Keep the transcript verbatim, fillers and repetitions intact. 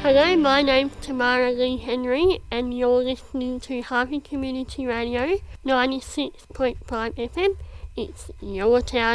Hello, my name's Tamara Lee Henry, and you're listening to Harvey Community Radio ninety-six point five F M. It's your town.